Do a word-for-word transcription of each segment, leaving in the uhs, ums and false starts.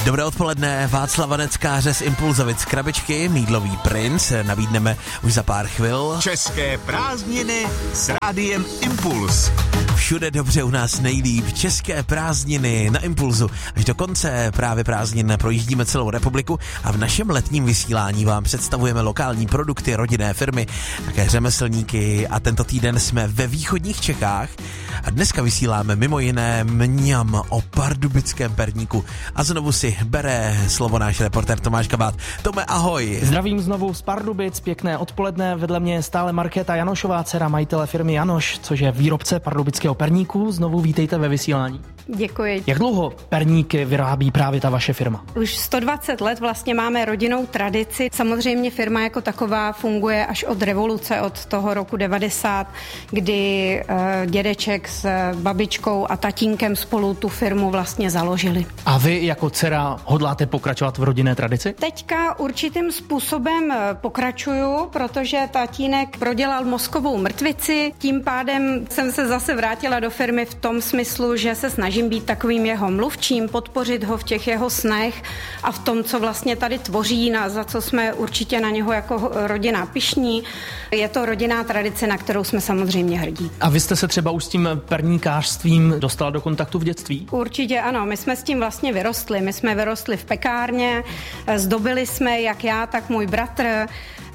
Dobré odpoledne, Václav Vaneckáře z Impulzovic Krabičky, Mýdlový princ, nabídneme už za pár chvil. České prázdniny s rádiem Impuls. Všude dobře, u nás nejlíp, české prázdniny na Impulzu. Až do konce právě prázdnin projíždíme celou republiku a v našem letním vysílání vám představujeme lokální produkty, rodinné firmy, také řemeslníky a tento týden jsme ve východních Čechách a dneska vysíláme mimo jiné mňam o pardubickém perníku a znovu si bere slovo náš reportér Tomáš Kabát. Tome, ahoj. Zdravím znovu z Pardubic, pěkné odpoledne, vedle mě je stále Markéta Janošová, dcera majitele firmy Janoš, což je výrobce pardubického perníku. Znovu vítejte ve vysílání. Děkuji. Jak dlouho perníky vyrábí právě ta vaše firma? Už sto dvacet let vlastně máme rodinnou tradici. Samozřejmě firma jako taková funguje až od revoluce, od toho roku devadesát, kdy uh, dědeček s babičkou a tatínkem spolu tu firmu vlastně založili. A vy jako dcera hodláte pokračovat v rodinné tradici? Teďka určitým způsobem pokračuju, protože tatínek prodělal mozkovou mrtvici, tím pádem jsem se zase vrátila do firmy v tom smyslu, že se snažím být takovým jeho mluvčím, podpořit ho v těch jeho snech a v tom, co vlastně tady tvoří, na, za co jsme určitě na něho jako rodina pyšní. Je to rodinná tradice, na kterou jsme samozřejmě hrdí. A vy jste se třeba už s tím perníkářstvím dostala do kontaktu v dětství? Určitě ano, my jsme s tím vlastně vyrostli. My jsme vyrostli v pekárně, zdobili jsme jak já, tak můj bratr.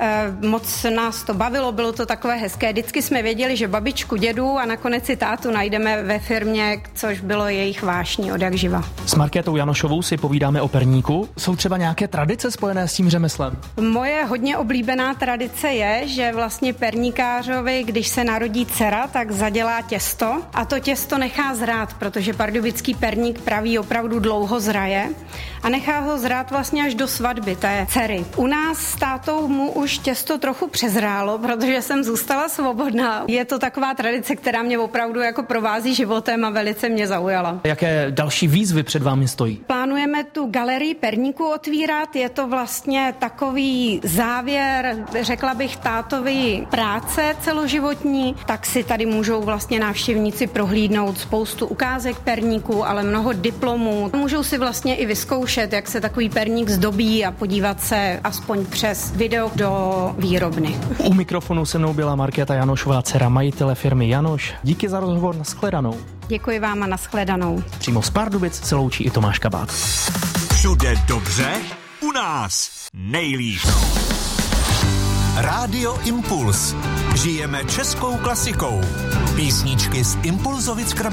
Moc nás to bavilo, bylo to takové hezké. Vždycky jsme věděli, že babičku, dědu a nakonec si tátu najdeme ve firmě, což bylo jejich vášní od jak živa. S Markétou Janošovou si povídáme o perníku. Jsou třeba nějaké tradice spojené s tím řemeslem? Moje hodně oblíbená tradice je, že vlastně perníkářovi, když se narodí dcera, tak zadělá těsto a to těsto nechá zrát, protože pardubický perník praví opravdu dlouho zraje a nechá ho zrát vlastně až do svatby té dcery. U nás s tátou mu už těsto trochu přezrálo, protože jsem zůstala svobodná. Je to taková tradice, která mě opravdu jako provází životem a velice mě zaujala. Jaké další výzvy před vámi stojí? Plánujeme tu galerii perníku otvírat, je to vlastně takový závěr, řekla bych, tátovy práce celoživotní, tak si tady můžou vlastně návštěvníci prohlídnout spoustu ukázek perníků, ale mnoho diplomů. Můžou si vlastně i vyzkoušet, jak se takový perník zdobí a podívat se aspoň přes video do výrobny. U mikrofonu se mnou byla Markéta Janošová, dcera majitele firmy Janoš. Díky za rozhovor, nashledanou. Děkuji vám a nashledanou. Přímo z Pardubic se loučí i Tomáš Kabát. Všude dobře, u nás nejlíp. Rádio Impuls. Žijeme českou klasikou. Písničky z Impulzovic Krabičky.